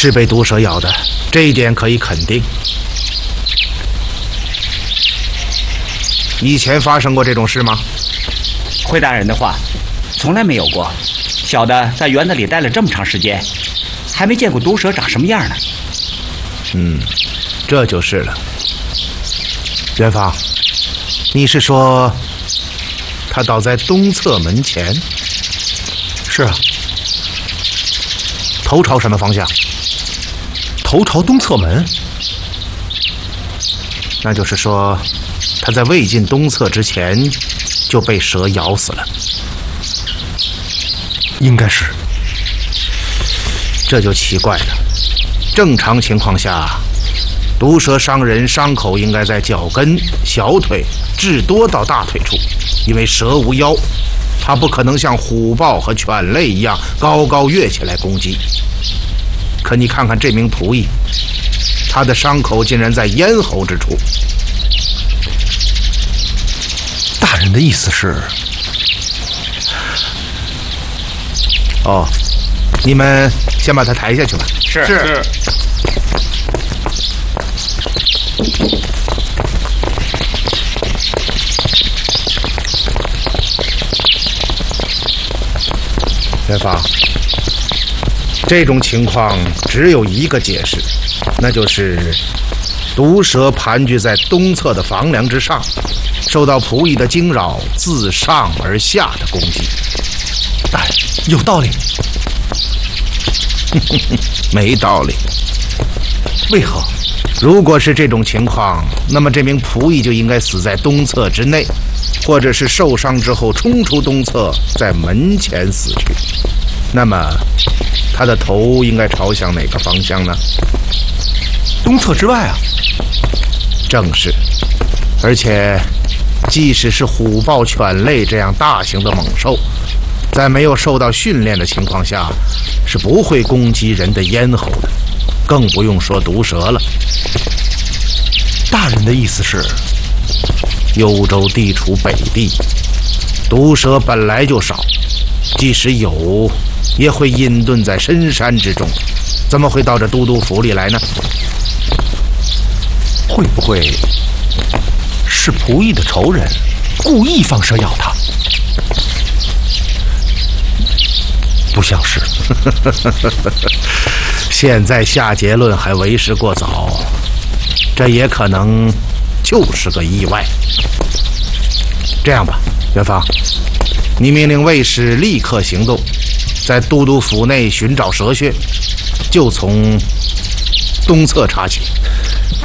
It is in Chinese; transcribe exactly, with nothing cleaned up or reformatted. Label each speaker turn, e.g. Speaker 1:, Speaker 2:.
Speaker 1: 是被毒蛇咬的，这一点可以肯定。以前发生过这种事吗？
Speaker 2: 回大人的话，从来没有过。小的在园子里待了这么长时间，还没见过毒蛇长什么样呢。
Speaker 1: 嗯，这就是了。元芳，你是说他倒在东侧门前？
Speaker 3: 是啊。
Speaker 1: 头朝什么方向？
Speaker 3: 头朝东侧门。
Speaker 1: 那就是说，他在未进东侧之前就被蛇咬死了。
Speaker 3: 应该是。
Speaker 1: 这就奇怪了。正常情况下，毒蛇伤人伤口应该在脚跟、小腿，至多到大腿处，因为蛇无腰，它不可能像虎豹和犬类一样高高跃起来攻击。可你看看这名仆役，他的伤口竟然在咽喉之处。
Speaker 3: 大人的意思是？
Speaker 1: 哦，你们先把他抬下去吧。
Speaker 2: 是
Speaker 3: 是。
Speaker 1: 元芳，这种情况只有一个解释，那就是毒蛇盘踞在东侧的房梁之上，受到仆役的惊扰，自上而下的攻击。
Speaker 3: 大人有道理。
Speaker 1: 没道理。
Speaker 3: 为何？
Speaker 1: 如果是这种情况，那么这名仆役就应该死在东侧之内，或者是受伤之后冲出东侧，在门前死去。那么他的头应该朝向哪个方向呢？
Speaker 3: 东侧之外啊。
Speaker 1: 正是。而且即使是虎豹犬类这样大型的猛兽，在没有受到训练的情况下，是不会攻击人的咽喉的，更不用说毒蛇了。
Speaker 3: 大人的意思是，
Speaker 1: 幽州地处北地，毒蛇本来就少，即使有，也会隐遁在深山之中，怎么会到这都督府里来呢？
Speaker 3: 会不会是仆役的仇人故意放蛇咬他？不像是。
Speaker 1: 现在下结论还为时过早，这也可能就是个意外。这样吧，元芳，你命令卫士立刻行动，在都督府内寻找蛇穴，就从东侧查起。